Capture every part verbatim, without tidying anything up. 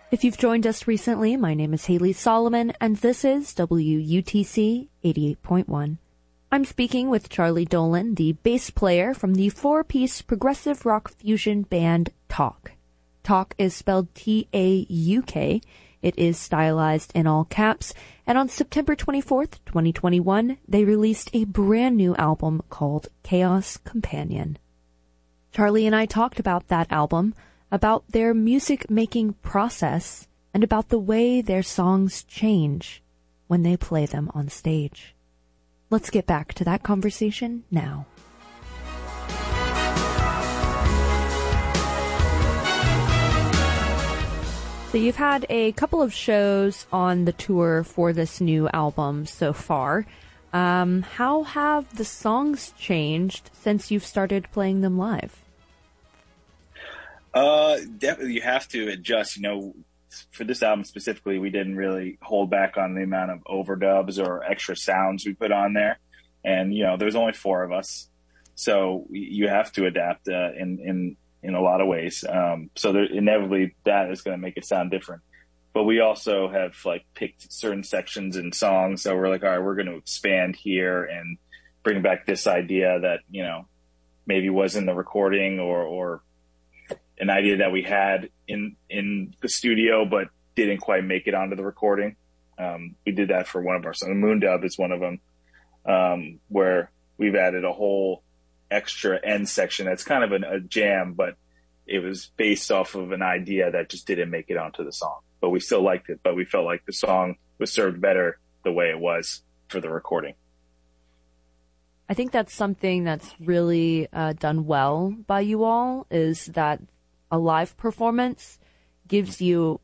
If you've joined us recently, my name is Haley Solomon, and this is W U T C eighty-eight point one. I'm speaking with Charlie Dolan, the bass player from the four-piece progressive rock fusion band Talk. Talk is spelled T A U K. It is stylized in all caps, and on September twenty-fourth, twenty twenty-one, they released a brand new album called Chaos Companion. Charlie and I talked about that album, about their music-making process, and about the way their songs change when they play them on stage. Let's get back to that conversation now. So you've had a couple of shows on the tour for this new album so far. Um, how have the songs changed since you've started playing them live? Uh, definitely you have to adjust. You know, for this album specifically, we didn't really hold back on the amount of overdubs or extra sounds we put on there. And, you know, there's only four of us. So you have to adapt uh, in, in, in a lot of ways. Um, so there, inevitably that is going to make it sound different. But we also have like picked certain sections in songs. So we're like, all right, we're going to expand here and bring back this idea that, you know, maybe was in the recording or, or, an idea that we had in, in the studio, but didn't quite make it onto the recording. Um, we did that for one of our songs. Moon Dub is one of them, um, where we've added a whole extra end section. That's kind of an, a jam, but it was based off of an idea that just didn't make it onto the song, but we still liked it, but we felt like the song was served better the way it was for the recording. I think that's something that's really uh, done well by you all, is that a live performance gives you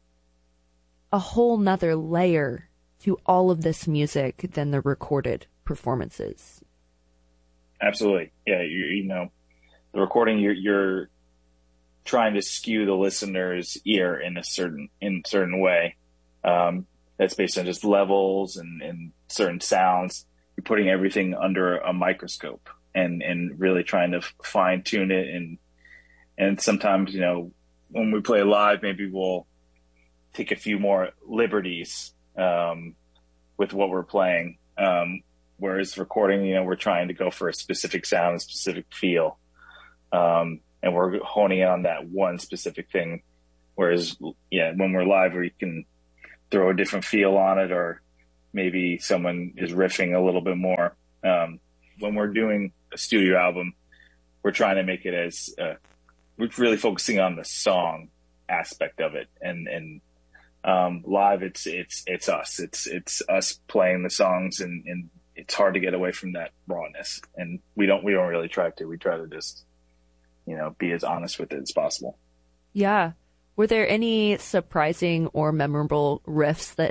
a whole nother layer to all of this music than the recorded performances. Absolutely. Yeah. You, you know, the recording, you're, you're trying to skew the listener's ear in a certain, in a certain way. Um, that's based on just levels and, and certain sounds. You're putting everything under a microscope and, and really trying to fine tune it. And, And sometimes, you know, when we play live, maybe we'll take a few more liberties um, with what we're playing. Um, whereas recording, you know, we're trying to go for a specific sound, a specific feel. Um, and we're honing in on that one specific thing. Whereas, yeah, when we're live, we can throw a different feel on it, or maybe someone is riffing a little bit more. Um, when we're doing a studio album, we're trying to make it as... Uh, we're really focusing on the song aspect of it, and and um, live it's it's it's us. It's it's us playing the songs, and, and it's hard to get away from that rawness. And we don't we don't really try to. We try to just, you know, be as honest with it as possible. Yeah. Were there any surprising or memorable riffs that